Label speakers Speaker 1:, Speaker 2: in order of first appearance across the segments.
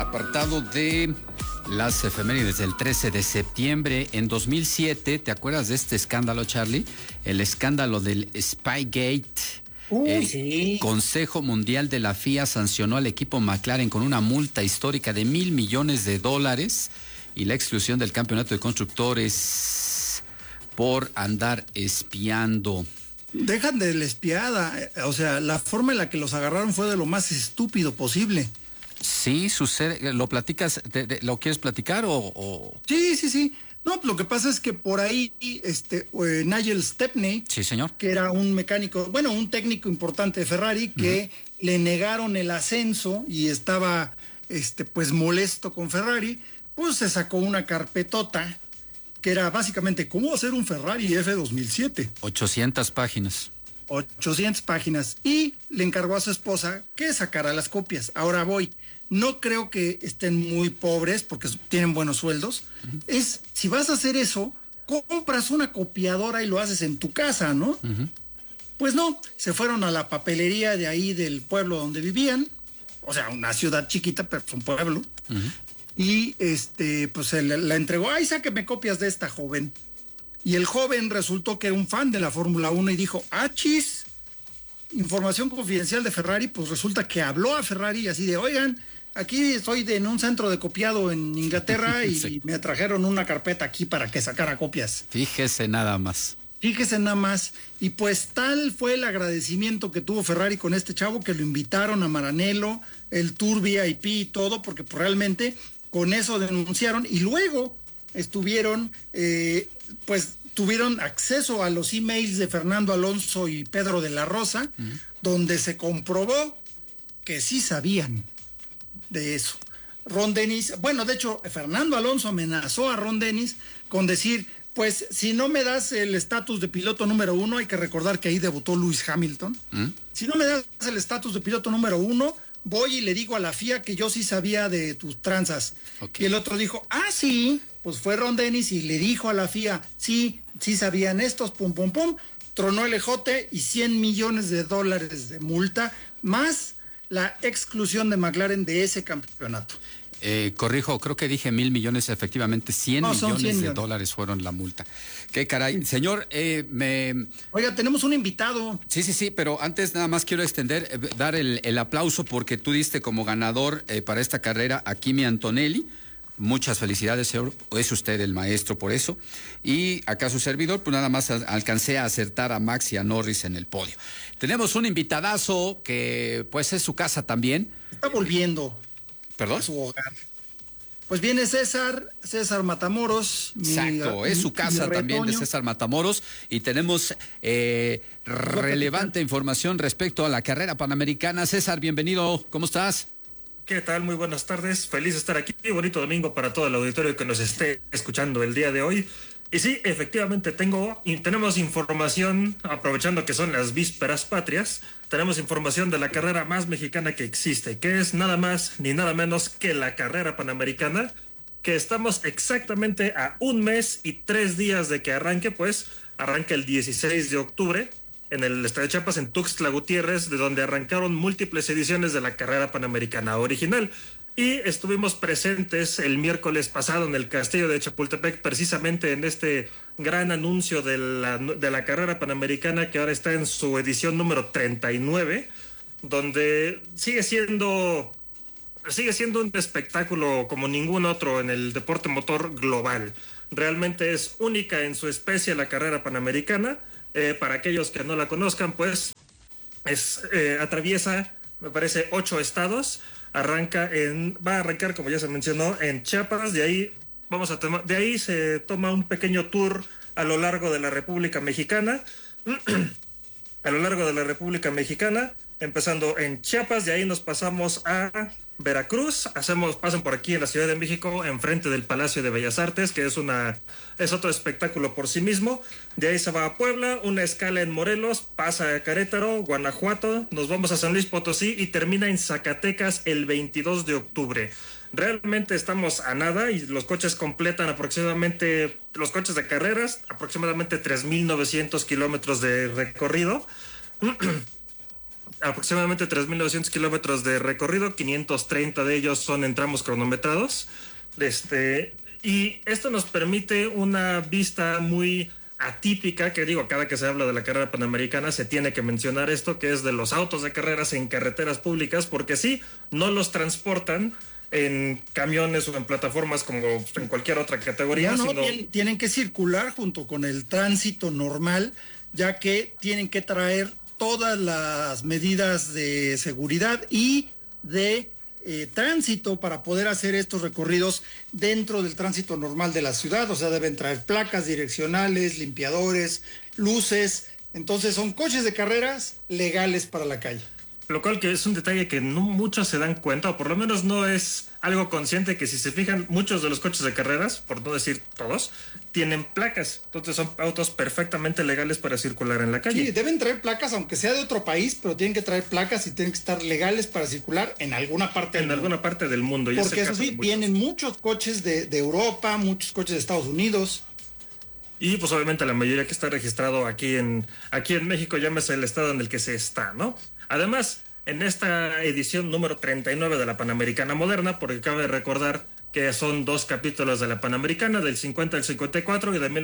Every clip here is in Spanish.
Speaker 1: apartado de las efemérides del 13 de septiembre. En 2007, ¿te acuerdas de este escándalo, Charlie? El escándalo del Spygate.
Speaker 2: Sí.
Speaker 1: Consejo Mundial de la FIA sancionó al equipo McLaren con una multa histórica de $1,000 millones y la exclusión del campeonato de constructores por andar espiando.
Speaker 2: Dejan de la espiada, o sea, la forma en la que los agarraron fue de lo más estúpido posible.
Speaker 1: Sí, sucede. ¿Lo platicas? ¿Lo quieres platicar o...?
Speaker 2: Sí. No, lo que pasa es que por ahí, Nigel Stepney,
Speaker 1: sí, señor,
Speaker 2: que era un mecánico, un técnico importante de Ferrari, que le negaron el ascenso y estaba, pues molesto con Ferrari, pues se sacó una carpetota que era básicamente cómo hacer un Ferrari F2007.
Speaker 1: 800 páginas.
Speaker 2: 800 páginas. Y le encargó a su esposa que sacara las copias. Ahora voy. No creo que estén muy pobres porque tienen buenos sueldos. Si vas a hacer eso, compras una copiadora y lo haces en tu casa, ¿no? Pues no, se fueron a la papelería de ahí del pueblo donde vivían. O sea, una ciudad chiquita, pero es un pueblo. Y pues se la entregó. Ay, sáqueme copias de esta, joven. Y el joven resultó que era un fan de la Fórmula 1 y dijo, chis, información confidencial de Ferrari. Pues resulta que habló a Ferrari y así de, oigan, aquí estoy en un centro de copiado en Inglaterra y sí, me trajeron una carpeta aquí para que sacara copias.
Speaker 1: Fíjese nada más.
Speaker 2: Y pues tal fue el agradecimiento que tuvo Ferrari con este chavo, que lo invitaron a Maranello, el tour VIP y todo, porque pues realmente con eso denunciaron y luego estuvieron, pues tuvieron acceso a los emails de Fernando Alonso y Pedro de la Rosa, donde se comprobó que sí sabían de eso. Ron Dennis, de hecho, Fernando Alonso amenazó a Ron Dennis con decir, pues si no me das el estatus de piloto número 1, hay que recordar que ahí debutó Lewis Hamilton, si no me das el estatus de piloto número 1, voy y le digo a la FIA que yo sí sabía de tus tranzas. Okay. Y el otro dijo, sí, pues fue Ron Dennis y le dijo a la FIA, sí sabían estos, tronó el ejote y $100 millones de multa, más la exclusión de McLaren de ese campeonato.
Speaker 1: Corrijo, creo que dije $1,000 millones, efectivamente, $100 millones de dólares fueron la multa. Qué caray. Señor,
Speaker 2: Oiga, tenemos un invitado.
Speaker 1: Sí, pero antes nada más quiero dar el aplauso porque tú diste como ganador para esta carrera a Kimi Antonelli. Muchas felicidades, señor. Es usted el maestro por eso. Y acá su servidor, pues nada más alcancé a acertar a Max y a Norris en el podio. Tenemos un invitadazo que pues es su casa también.
Speaker 2: Está volviendo.
Speaker 1: ¿Perdón?
Speaker 2: A su hogar. Pues viene César Matamoros.
Speaker 1: Exacto, es su casa también de César Matamoros y tenemos relevante información respecto a la carrera panamericana. César, bienvenido, ¿cómo estás?
Speaker 3: ¿Qué tal? Muy buenas tardes, feliz de estar aquí. Bonito domingo para todo el auditorio que nos esté escuchando el día de hoy. Y sí, efectivamente tenemos información, aprovechando que son las vísperas patrias, tenemos información de la carrera más mexicana que existe, que es nada más ni nada menos que la carrera panamericana, que estamos exactamente a 1 mes y 3 días de que arranque, pues arranca el 16 de octubre en el Estadio Chiapas en Tuxtla Gutiérrez, de donde arrancaron múltiples ediciones de la carrera panamericana original. Y estuvimos presentes el miércoles pasado en el Castillo de Chapultepec, precisamente en este gran anuncio de la carrera panamericana, que ahora está en su edición número 39, donde sigue siendo un espectáculo como ningún otro en el deporte motor global. Realmente es única en su especie la carrera panamericana. Para aquellos que no la conozcan, pues atraviesa, me parece, 8 estados. Va a arrancar, como ya se mencionó, en Chiapas. De ahí se toma un pequeño tour a lo largo de la República Mexicana. Empezando en Chiapas, de ahí nos pasamos a Veracruz, pasan por aquí en la Ciudad de México, enfrente del Palacio de Bellas Artes, que es otro espectáculo por sí mismo. De ahí se va a Puebla, una escala en Morelos, pasa a Querétaro, Guanajuato, nos vamos a San Luis Potosí y termina en Zacatecas el 22 de octubre. Realmente estamos a nada y los coches completan los coches de carreras, aproximadamente 3,900 kilómetros de recorrido. aproximadamente 3.900 kilómetros de recorrido, 530 de ellos son en tramos cronometrados. Y esto nos permite una vista muy atípica, que digo, cada que se habla de la carrera panamericana se tiene que mencionar esto, que es de los autos de carreras en carreteras públicas, porque sí, no los transportan en camiones o en plataformas como en cualquier otra categoría.
Speaker 2: No,
Speaker 3: sino...
Speaker 2: tienen que circular junto con el tránsito normal, ya que tienen que traer todas las medidas de seguridad y de tránsito para poder hacer estos recorridos dentro del tránsito normal de la ciudad. O sea, deben traer placas direccionales, limpiadores, luces. Entonces son coches de carreras legales para la calle.
Speaker 3: Lo cual que es un detalle que no muchos se dan cuenta, o por lo menos no es algo consciente, que si se fijan, muchos de los coches de carreras, por no decir todos, tienen placas. Entonces son autos perfectamente legales para circular en la calle.
Speaker 2: Sí, deben traer placas, aunque sea de otro país, pero tienen que traer placas y tienen que estar legales para circular en alguna parte del mundo.
Speaker 3: En alguna parte del mundo.
Speaker 2: Porque eso sí, vienen muchos coches de Europa, muchos coches de Estados Unidos.
Speaker 3: Y pues obviamente la mayoría que está registrado aquí en México, llámese el estado en el que se está, ¿no? Además, en esta edición número 39 de la Panamericana Moderna, porque cabe recordar que son 2 capítulos de la Panamericana, del 50 al 54 y de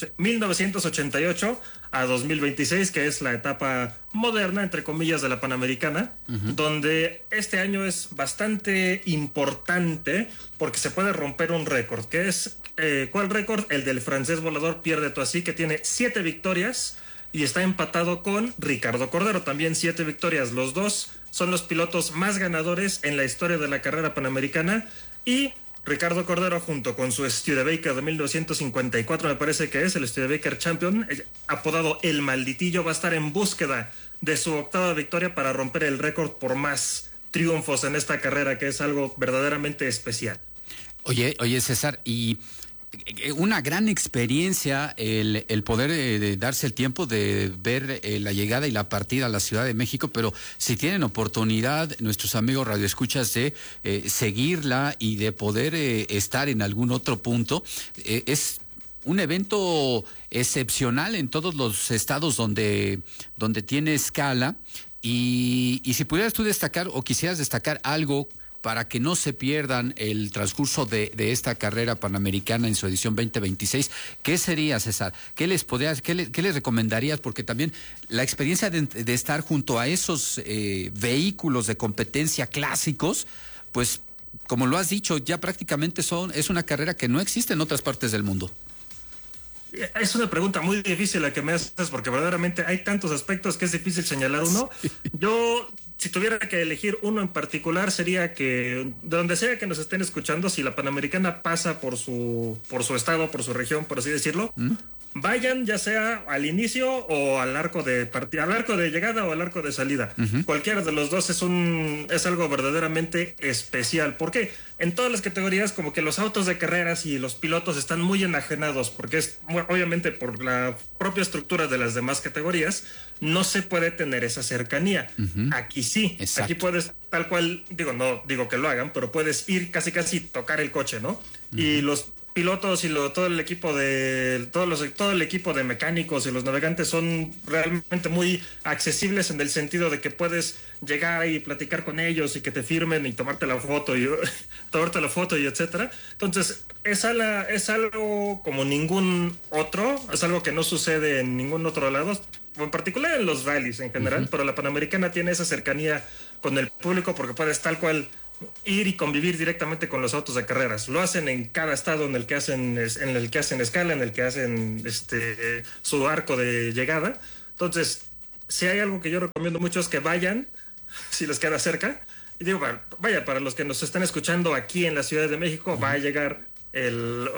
Speaker 3: 1988 a 2026, que es la etapa moderna, entre comillas, de la Panamericana, donde este año es bastante importante porque se puede romper un récord, que es, ¿cuál récord? El del francés volador Pierre de Toisy, que tiene 7 victorias y está empatado con Ricardo Cordero, también 7 victorias. Los dos son los pilotos más ganadores en la historia de la carrera panamericana, y Ricardo Cordero, junto con su Studebaker de 1954, me parece que es el Studebaker Champion, apodado El Malditillo, va a estar en búsqueda de su 8ª victoria para romper el récord por más triunfos en esta carrera, que es algo verdaderamente especial.
Speaker 1: Oye, César, y una gran experiencia el poder darse el tiempo de ver la llegada y la partida a la Ciudad de México, pero si tienen oportunidad nuestros amigos radioescuchas de seguirla y de poder estar en algún otro punto, es un evento excepcional en todos los estados donde tiene escala, y si pudieras tú destacar o quisieras destacar algo para que no se pierdan el transcurso de esta carrera panamericana en su edición 2026, ¿qué sería, César? ¿Qué les recomendarías? Porque también la experiencia de estar junto a esos vehículos de competencia clásicos, pues, como lo has dicho, ya prácticamente es una carrera que no existe en otras partes del mundo.
Speaker 3: Es una pregunta muy difícil la que me haces, porque verdaderamente hay tantos aspectos que es difícil señalar uno. Sí. Yo, si tuviera que elegir uno en particular, sería que de donde sea que nos estén escuchando, si la Panamericana pasa por su estado, por su región, por así decirlo, vayan ya sea al inicio o al arco de al arco de llegada o al arco de salida. Cualquiera de los dos es algo verdaderamente especial. ¿Por qué? En todas las categorías, como que los autos de carreras y los pilotos están muy enajenados, porque es obviamente por la propia estructura de las demás categorías, no se puede tener esa cercanía. Aquí sí. Exacto. Aquí puedes, tal cual, no digo que lo hagan, pero puedes ir casi tocar el coche, ¿no? Y los pilotos y todo el equipo de mecánicos y los navegantes son realmente muy accesibles, en el sentido de que puedes llegar y platicar con ellos y que te firmen y tomarte la foto y etcétera. Entonces es algo como ningún otro, es algo que no sucede en ningún otro lado, en particular en los rallies en general, pero la Panamericana tiene esa cercanía con el público porque puedes tal cual ir y convivir directamente con los autos de carreras. Lo hacen en cada estado en el que hacen escala, en el que hacen su arco de llegada. Entonces, si hay algo que yo recomiendo mucho es que vayan, si les queda cerca. Y digo, vaya, para los que nos están escuchando aquí en la Ciudad de México, va a llegar al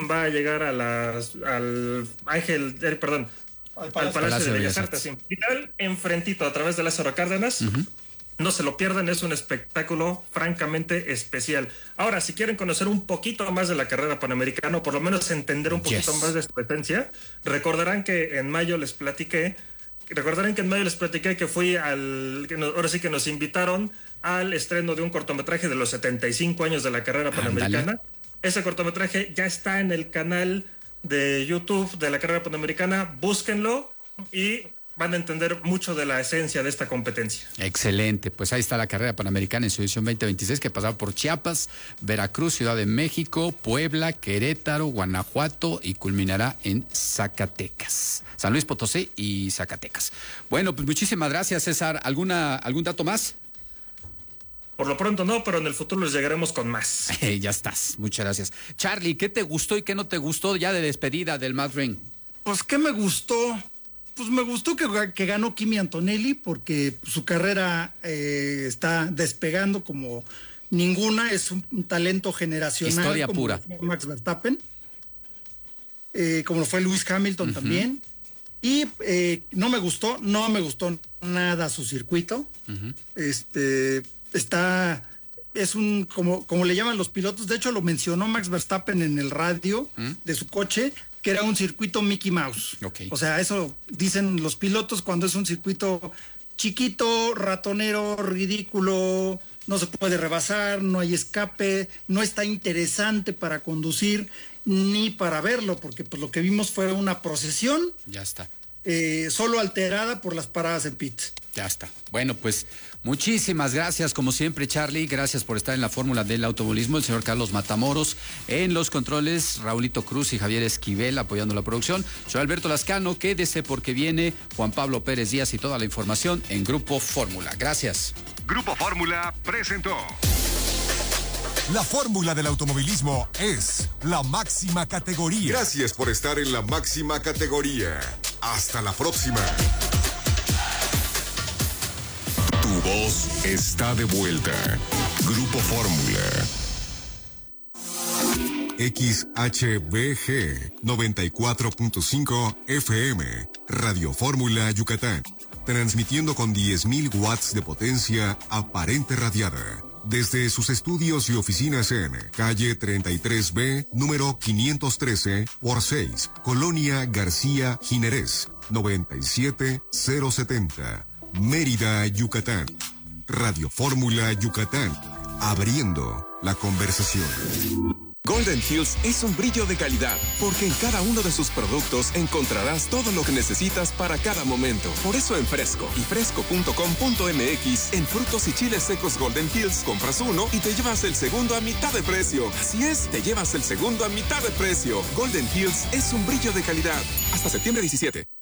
Speaker 3: Palacio de Bellas Artes, enfrentito, a través de Lázaro Cárdenas. No se lo pierdan, es un espectáculo francamente especial. Ahora, si quieren conocer un poquito más de la carrera panamericana, o por lo menos entender un poquito más de su competencia, recordarán que en mayo les platiqué que fui ahora sí que nos invitaron al estreno de un cortometraje de los 75 años de la carrera panamericana. Ese cortometraje ya está en el canal de YouTube de la carrera panamericana, búsquenlo y van a entender mucho de la esencia de esta competencia.
Speaker 1: Excelente, pues ahí está la carrera panamericana en su edición 2026 que pasaba por Chiapas, Veracruz, Ciudad de México, Puebla, Querétaro, Guanajuato y culminará en Zacatecas, San Luis Potosí y Zacatecas. Bueno, pues muchísimas gracias, César. ¿Algún dato más?
Speaker 3: Por lo pronto no, pero en el futuro les llegaremos con más.
Speaker 1: Ya estás, muchas gracias. Charlie, ¿qué te gustó y qué no te gustó ya de despedida del Mad Ring?
Speaker 2: Pues, ¿qué me gustó? Pues me gustó que ganó Kimi Antonelli porque su carrera está despegando como ninguna, es un talento generacional.
Speaker 1: Historia
Speaker 2: como
Speaker 1: pura.
Speaker 2: Max Verstappen, como lo fue Lewis Hamilton también. Y no me gustó nada su circuito. Es un, como le llaman los pilotos, de hecho lo mencionó Max Verstappen en el radio de su coche, que era un circuito Mickey Mouse.
Speaker 1: Okay.
Speaker 2: O sea, eso dicen los pilotos cuando es un circuito chiquito, ratonero, ridículo, no se puede rebasar, no hay escape, no está interesante para conducir ni para verlo, porque pues lo que vimos fue una procesión.
Speaker 1: Ya está.
Speaker 2: Solo alterada por las paradas en pits.
Speaker 1: Ya está. Bueno, pues muchísimas gracias, como siempre, Charlie. Gracias por estar en la fórmula del automovilismo. El señor Carlos Matamoros en los controles, Raulito Cruz y Javier Esquivel apoyando la producción. Soy Alberto Lascano. Quédese porque viene Juan Pablo Pérez Díaz y toda la información en Grupo Fórmula. Gracias.
Speaker 4: Grupo Fórmula presentó. La fórmula del automovilismo es la máxima categoría.
Speaker 5: Gracias por estar en la máxima categoría. Hasta la próxima.
Speaker 4: Tu voz está de vuelta. Grupo Fórmula.
Speaker 5: XHBG 94.5 FM. Radio Fórmula Yucatán. Transmitiendo con 10.000 watts de potencia aparente radiada. Desde sus estudios y oficinas en calle 33B, número 513 por 6, Colonia García Jiménez, 97070, Mérida, Yucatán. Radio Fórmula Yucatán, abriendo la conversación.
Speaker 6: Golden Hills es un brillo de calidad, porque en cada uno de sus productos encontrarás todo lo que necesitas para cada momento. Por eso en Fresco y fresco.com.mx, en frutos y chiles secos Golden Hills, compras uno y te llevas el segundo a mitad de precio. Así es, te llevas el segundo a mitad de precio. Golden Hills es un brillo de calidad. Hasta septiembre 17.